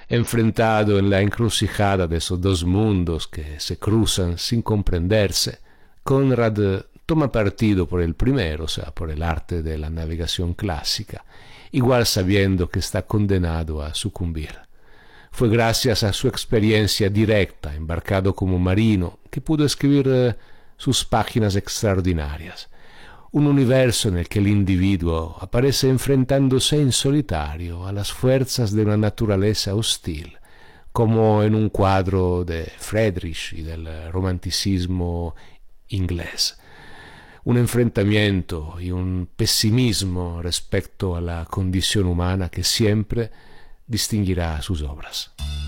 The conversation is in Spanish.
Enfrentado en la encrucijada de esos dos mundos que se cruzan sin comprenderse, Conrad toma partido por el primero, o sea, por el arte de la navegación clásica, igual sabiendo que está condenado a sucumbir. Fue gracias a su experiencia directa, embarcado como marino, que pudo escribir sus páginas extraordinarias. Un universo en el que el individuo aparece enfrentándose en solitario a las fuerzas de una naturaleza hostil, como en un cuadro de Friedrich y del romanticismo inglés. Un enfrentamiento y un pesimismo respecto a la condición humana que siempre distinguirá sus obras.